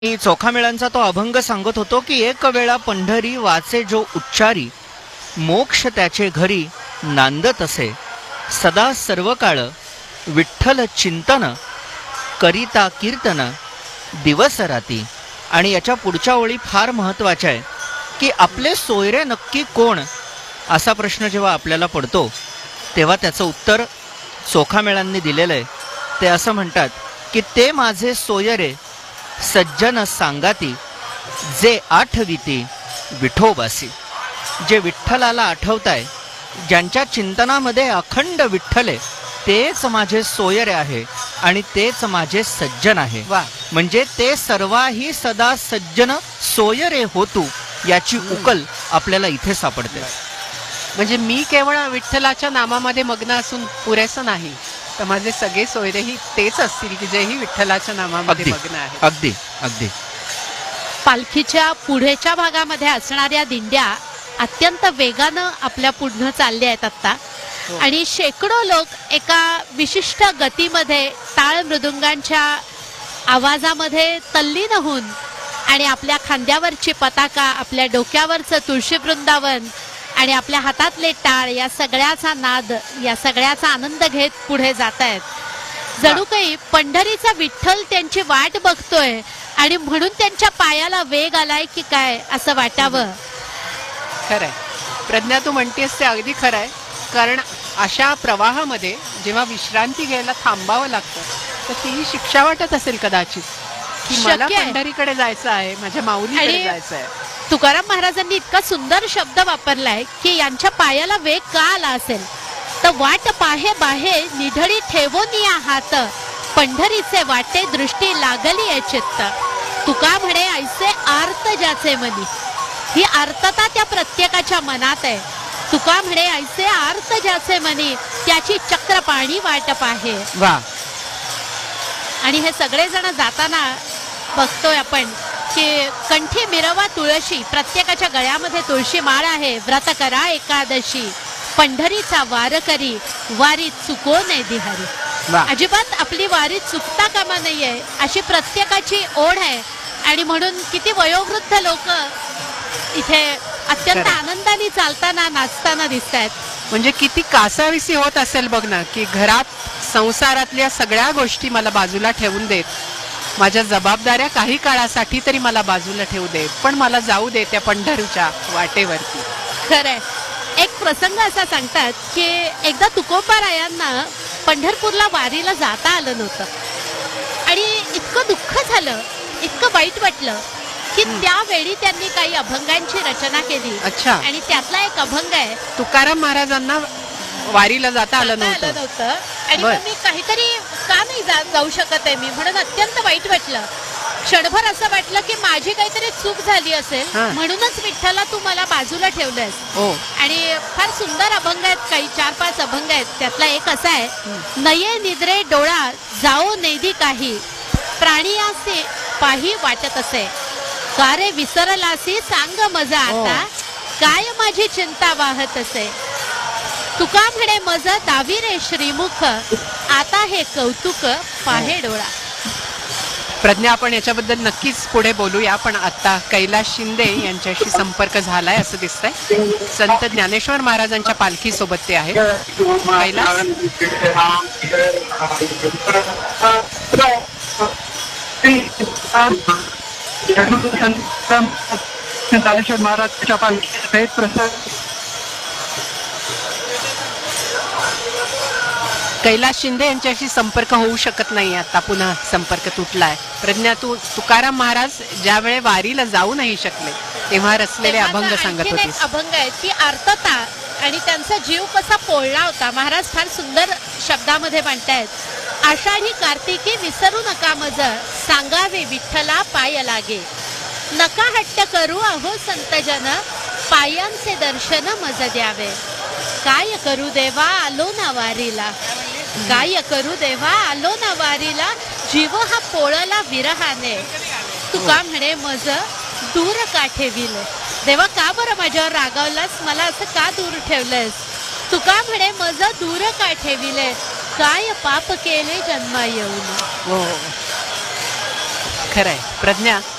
चोखामेळांचा तो अभंग सांगत होतो की एक वेळा पंढरी वाचे जो उच्चारी, मोक्ष त्याचे घरी नांदत असे, सदा सर्व काळ विठ्ठल चिंतन, करिता कीर्तन दिवस राती. आणि याच्या पुढच्या ओळी फार महत्वाच्या आहे की आपले सोयरे नक्की कोण, असा प्रश्न जेव्हा आपल्याला पडतो तेव्हा त्याचं उत्तर चोखामेळांनी दिलेलं आहे. ते असं म्हणतात की ते माझे सोयरे सज्जन सांगाती, जे आठविती विठोबासी. जे विठ्ठलाला आठवताय, ज्यांच्या चिंतनामध्ये अखंड विठ्ठल आहे, तेच माझे सोयरे आहे आणि तेच माझे सज्जन आहे. म्हणजे ते सर्वाही सदा सज्जन सोयरे होतू, याची उकल आपल्याला इथे सापडते. म्हणजे मी केवळ विठ्ठलाच्या नामामध्ये मग्न असून पुरेसं नाही, तर माझे सगळे सोयरेही तेच असतील की जेही विठ्ठलाच्या नामामध्ये मग्न आहेत. अगदी अगदी. पालखीच्या पुढेच्या भागामध्ये असणाऱ्या दिंड्या अत्यंत वेगानं आपल्या पुढनं चालल्या आहेत आता. आणि शेकडो लोक एका विशिष्ट गतीमध्ये टाळ मृदुंगांच्या आवाजामध्ये तल्लीन होऊन आणि आपल्या खांद्यावरची पताका, आपल्या डोक्यावरचं तुळशी वृंदावन आणि आपल्या हातातले टाळ, या सगळ्याचा नाद, या सगळ्याचा आनंद घेत पुढे जात आहेत. जणू काही पंढरीचा विठ्ठल त्यांची वाट बघतोय आणि म्हणून त्यांच्या पायाला वेग आलाय की काय असं वाटावं. खरंय प्रज्ञा, तू म्हणतेस ते अगदी खरंय. कारण अशा प्रवाहामध्ये जेव्हा विश्रांती घ्यायला थांबावं लागतं, तर ती शिक्षा वाटत असेल कदाचित की मला पंढरीकडे जायचं आहे, माझ्या माऊलीकडे जायचं आहे. तुकाराम महाराजांनी इतका सुंदर शब्द वापरलाय की यांच्या पायाला वेग का आला असेल, तर वाट पाहे बाहे निधडी ठेवून या हात, पंढरीचे वाटे दृष्टी लागली आहे चित्त. तुका म्हणे ऐसे आर्त ज्याचे मनी. ही आर्तता त्या प्रत्येकाच्या मनात आहे. तुका म्हणे ऐसे आर्त ज्याचे मनी, त्याची चक्रपाणी वाट पाहे. आणि हे सगळेजण जाताना बघतोय आपण की कंठी मिरवा तुळशी, प्रत्येकाच्या गळ्यामध्ये तुळशी माळ आहे. व्रत करा एकादशी, पंढरीचा वार करी, वारी चुको ने दिहारी. अजिबात आपली वारी चुकता कामा नाहीये अशी प्रत्येकाची ओढ आहे. आणि म्हणून किती वयोवृद्ध लोक इथे अत्यंत आनंदाने चालताना नाचताना दिसत आहेत. म्हणजे किती कासाविसी होत असेल बघ ना, की घरात संसारातल्या सगळ्या गोष्टी मला बाजूला ठेवून देत, माझ्या जबाबदाऱ्या काही काळासाठी तरी मला बाजूला ठेवू दे, पण मला जाऊ दे त्या पंढरीच्या वाटेवरती. खरंय. एक प्रसंग असा सांगतात की एकदा तुकोबारायांना पंढरपूरला वारीला जाता आलं नव्हतं आणि इतकं दुःख झालं, इतकं वाईट वाटलं की त्यावेळी त्यांनी काही अभंगांची रचना केली. अच्छा. आणि त्यातला एक अभंग आहे, तुकाराम महाराजांना वारीला जाता आलं नव्हतं आणि मी काहीतरी का नाही जाऊ शकत आहे मी, म्हणून अत्यंत वाईट वाटलं. क्षणभर असं वाटलं की माझी काहीतरी चूक झाली असेल, म्हणूनच विठ्ठला तू मला बाजूला ठेवलंयस. आणि फार सुंदर अभंग आहेत, काही 4-5 अभंग आहेत. त्यातला एक असा आहे, नये निद्रे डोळा जाओ नेदी काही, प्राणियासे पाही वाटत असे, कारे विसरलासी सांग मजा आता, काय माझी चिंता वाहत असे. तुका म्हणे मज दावी रे श्रीमुख, आता हे कौतुक पाहे डोळा. प्रज्ञा, आपण याच्याबद्दल नक्कीच पुढे बोलूया, पण आता कैलास शिंदे यांच्याशी संपर्क झालाय असं दिसतंय. संत ज्ञानेश्वर महाराजांच्या पालखी सोबत ते आहेत. कैलास, ज्ञानेश्वर महाराजच्या पालखी कैलास शिंदे यांच्याशी संपर्क होऊ शकत नाही, आता पुन्हा संपर्क तुटलाय. प्रज्ञा, तू तुकाराम महाराज ज्या वेळे वारीला जाऊ नाही शकले तेव्हा रचलेले अभंग सांगत होते. अभंग आहे ती आर्तता आणि त्यांचा जीव कसा पोळला होता. महाराज फार सुंदर शब्दामध्ये म्हणतायत, आषाढी कार्तिकी विसरू नका मज, सांगावे विठ्ठला पाय लागे, नका हट्ट करू अहो संतजन, पायांचे दर्शन मज द्यावे. काय करू देवा आलो ना वारीला, काय करू देवा आलो ना वारीला, जीव हा पोळला विरहाने, तुका म्हणे मज दूर का ठेविले. देवा का बरं माझ्यावर रागावलास, मला असं का दूर ठेवलंयस. तुका म्हणे मज दूर का ठेविले, काय पाप केले जन्मा येऊन. खरंय. प्रज्ञा,